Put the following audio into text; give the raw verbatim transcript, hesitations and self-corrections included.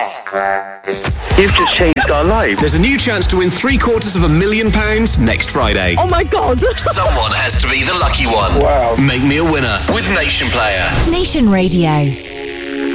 You've just changed our lives. There's a new chance to win three quarters of a million pounds next Friday. Oh my God. Someone has to be the lucky one. Wow. Make me a winner with Nation Player. Nation Radio.